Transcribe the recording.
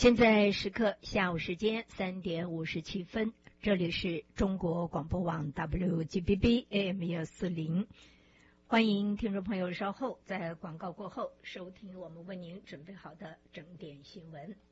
现在时刻下午时间3:57，这里是中国广播网 WGBB AM140，欢迎听众朋友稍后在广告过后收听我们为您准备好的整点新闻。